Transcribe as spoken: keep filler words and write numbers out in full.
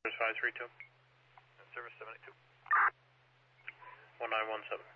five three two. Service seven eight two. one nine one seven.